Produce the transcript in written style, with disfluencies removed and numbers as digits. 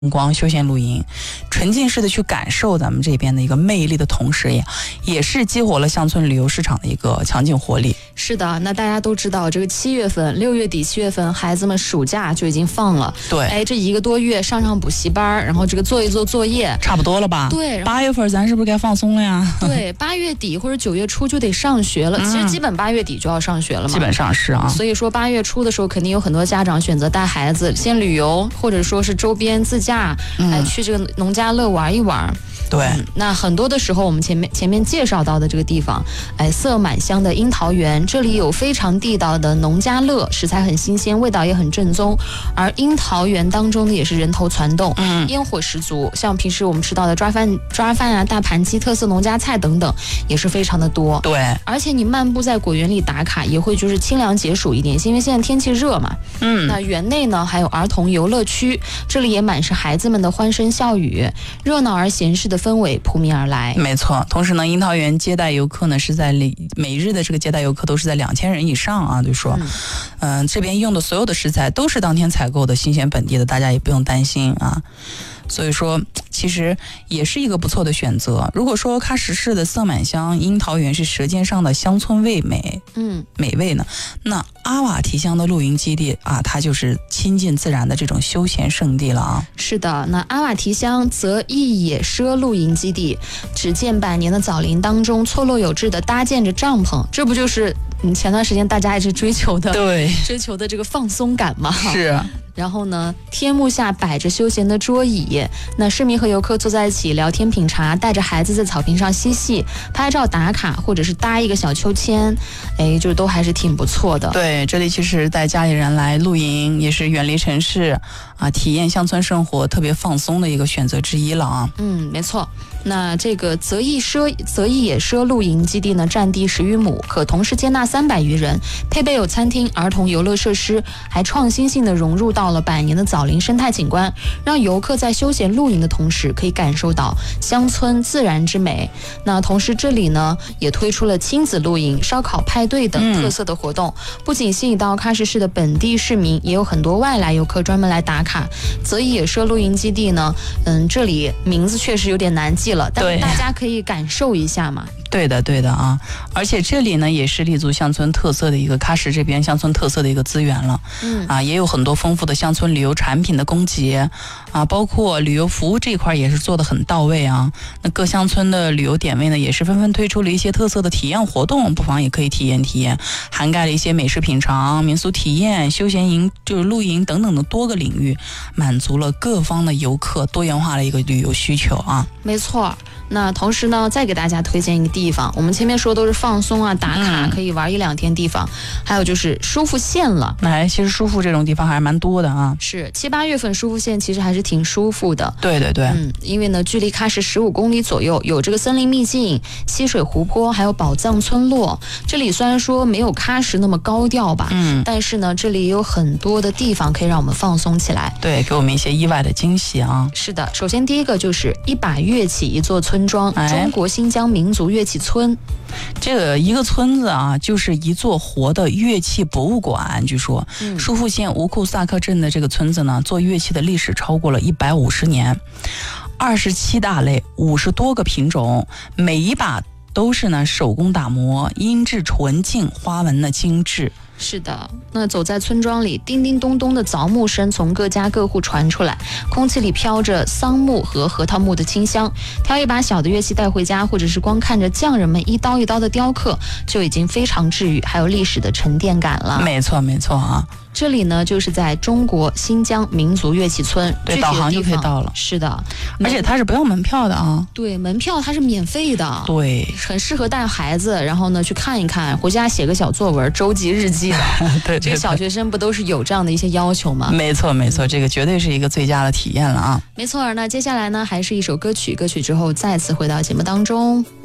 光休闲露营，沉浸式的去感受咱们这边的一个魅力的同时，也是激活了乡村旅游市场的一个强劲活力。 是的，那大家都知道，这个7月份、6月底、7月份，孩子们暑假就已经放了。 对， 这1个多月上补习班，然后这个做一做作业， 差不多了吧？ 对 ，8月份咱是不是该放松了呀？ 对，8月底或者9月初就得上学了。其实基本8月底就要上学了嘛。 基本上是啊。 所以说8月初的时候，肯定有很多家长选择带孩子先旅游，或者说是周边自驾，去这个农家乐玩一玩。 对， 那很多的时候我们前面介绍到的这个地方，色满香的樱桃园，这里有非常地道的农家乐，食材很新鲜，味道也很正宗。而樱桃园当中呢，也是人头攒动，烟火十足，像平时我们吃到的抓饭啊、大盘鸡、特色农家菜等等，也是非常的多。 对， 而且你漫步在果园里打卡，也会就是清凉解暑一点，因为现在天气热嘛。那园内呢还有儿童游乐区，这里也满是孩子们的欢声笑语，热闹而闲适的氛围扑面而来。 没错，同时呢，樱桃园接待游客呢是在每日的这个接待游客都是在2000人以上啊，就说，这边用的所有的食材都是当天采购的新鲜本地的，大家也不用担心啊。所以说，其实也是一个不错的选择。如果说喀什市的色满香樱桃园是舌尖上的乡村味美味呢，那阿瓦提乡的露营基地啊，它就是亲近自然的这种休闲胜地了啊。 是的，那阿瓦提乡泽义野奢露营基地，只见百年的枣林当中错落有致的搭建着帐篷，这不就是前段时间大家一直追求的这个放松感吗？ 是。 然后呢，天幕下摆着休闲的桌椅，那市民和游客坐在一起聊天品茶，带着孩子在草坪上嬉戏、拍照打卡，或者是搭一个小秋千，就都还是挺不错的。 对，这里其实带家里人来露营，也是远离城市啊，体验乡村生活特别放松的一个选择之一了啊。 没错。那这个泽义野奢露营基地呢，占地10余亩，可同时接纳300余人，配备有餐厅、儿童游乐设施，还创新性的融入到了百年的枣林生态景观，让游客在休闲露营的同时，可以感受到乡村自然之美。那同时这里呢，也推出了亲子露营、烧烤派对等特色的活动，不仅吸引到喀什市的本地市民，也有很多外来游客专门来打卡。泽义野奢露营基地呢，这里名字确实有点难记了，但大家可以感受一下嘛。 对的啊，而且这里呢也是立足乡村特色的一个喀什这边乡村特色的一个资源了。也有很多丰富的乡村旅游产品的供给啊，包括旅游服务这一块也是做得很到位啊。那各乡村的旅游点位呢也是纷纷推出了一些特色的体验活动，不妨也可以体验，涵盖了一些美食品尝、民俗体验、休闲营就是露营等等的多个领域，满足了各方的游客多元化的一个旅游需求啊。 没错。那同时呢，再给大家推荐一个地方，我们前面说都是放松啊、打卡可以玩1-2天地方，还有就是舒服县了。 其实舒服这种地方还是蛮多的啊。 是7、8月份舒服县其实还是挺舒服的。 对， 因为呢，距离喀什15公里左右，有这个森林秘境、溪水湖泊，还有宝藏村落。这里虽然说没有喀什那么高调吧，但是呢，这里也有很多的地方可以让我们放松起来。 对，给我们一些意外的惊喜啊。 是的，首先第一个就是一把乐器一座村庄，中国新疆民族乐器村。 这个一个村子啊，就是一座活的乐器博物馆。据说舒服县乌库萨克镇的这个村子呢，做乐器的历史超过了150年，27大类，50多个品种，每一把都是呢手工打磨，音质纯净，花纹呢精致。 是的，那走在村庄里，叮叮咚咚的凿木声从各家各户传出来，空气里飘着桑木和核桃木的清香。挑一把小的乐器带回家，或者是光看着匠人们一刀一刀的雕刻，就已经非常治愈，还有历史的沉淀感了。 没错啊。 这里呢，就是在中国新疆民族乐器村， 对，导航就可以到了。 是的， 而且它是不要门票的啊。 对，门票它是免费的。 对， 很适合带孩子，然后呢去看一看，回家写个小作文、周记、日记的。 对， 这个小学生不都是有这样的一些要求吗？ 没错，这个绝对是一个最佳的体验了啊。 没错，那接下来呢，还是一首歌曲，歌曲之后再次回到节目当中。